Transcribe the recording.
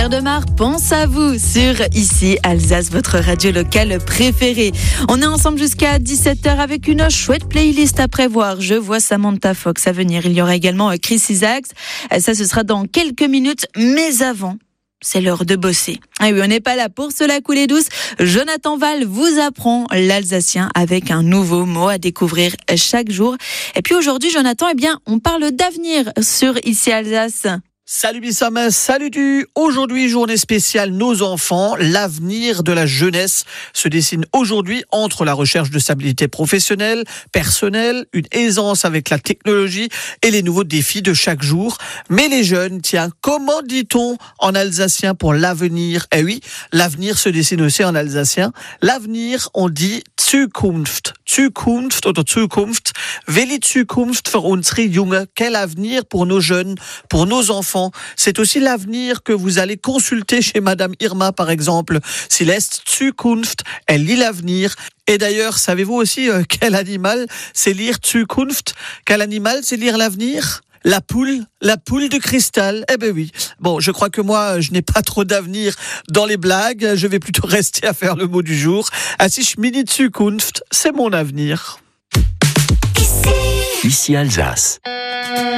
Pierre Demar pense à vous sur Ici Alsace, votre radio locale préférée. On est ensemble jusqu'à 17h avec une chouette playlist à prévoir. Je vois Samantha Fox à venir. Il y aura également Chris Isaacs. Ça, ce sera dans quelques minutes. Mais avant, c'est l'heure de bosser. Et oui, on n'est pas là pour se la couler douce. Jonathan Val vous apprend l'alsacien avec un nouveau mot à découvrir chaque jour. Et puis aujourd'hui, Jonathan, on parle d'avenir sur Ici Alsace. Salut Bissam, salut du. Aujourd'hui, journée spéciale Nos enfants, l'avenir de la jeunesse se dessine aujourd'hui entre la recherche de stabilité professionnelle, personnelle, une aisance avec la technologie et les nouveaux défis de chaque jour. Mais les jeunes, comment dit-on en alsacien pour l'avenir? Eh oui, l'avenir se dessine aussi en alsacien. L'avenir, on dit Zukunft. Zukunft oder Zukunft. Welche Zukunft für unsere Junge? Quel avenir pour nos jeunes, pour nos enfants? C'est aussi l'avenir que vous allez consulter chez Madame Irma, par exemple. Sie lässt Zukunft, elle lit l'avenir. Et d'ailleurs, savez-vous aussi quel animal c'est lire Zukunft? Quel animal c'est lire l'avenir? La poule de cristal. Eh ben oui. Bon, je crois que moi, je n'ai pas trop d'avenir dans les blagues. Je vais plutôt rester à faire le mot du jour. As ich meine Zukunft, c'est mon avenir. Ici Alsace.